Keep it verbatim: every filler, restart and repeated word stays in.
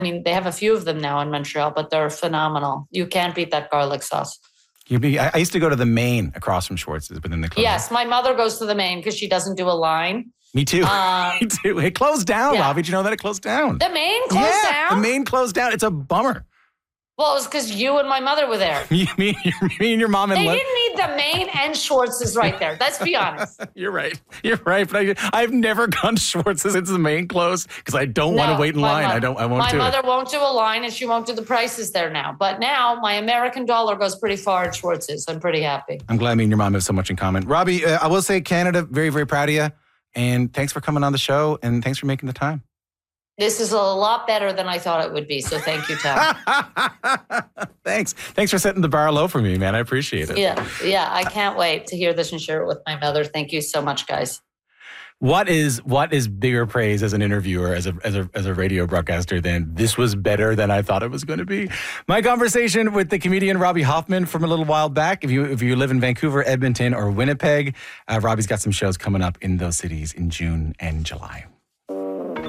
mean, they have a few of them now in Montreal, but they're phenomenal. You can't beat that garlic sauce. You be, I used to go to the Main across from Schwartz's, but then they closed. Yes, my mother goes to the Main because she doesn't do a line. Me too. Um, Me too. It closed down, yeah. Robbie. Did you know that it closed down? The Main closed yeah, down? the Main closed down. It's a bummer. Well, it was because you and my mother were there. me, me, me and your mom and They Le- didn't need the Main and Schwartz's right there. Let's be honest. You're right. You're right. But I, I've never gone to Schwartz's since the Main closed because I don't No, want to wait in my line. mo- I don't. I won't My do mother it. won't do a line, and she won't do the prices there now. But now my American dollar goes pretty far at Schwartz's. I'm pretty happy. I'm glad me and your mom have so much in common. Robbie, uh, I will say Canada, very, very proud of you. And thanks for coming on the show. And thanks for making the time. This is a lot better than I thought it would be. So thank you, Tom. Thanks. Thanks for setting the bar low for me, man. I appreciate it. Yeah, yeah. I can't wait to hear this and share it with my mother. Thank you so much, guys. What is what is bigger praise as an interviewer, as a as a as a radio broadcaster than this was better than I thought it was going to be? My conversation with the comedian Robbie Hoffman from a little while back. If you if you live in Vancouver, Edmonton, or Winnipeg, uh, Robbie's got some shows coming up in those cities in June and July.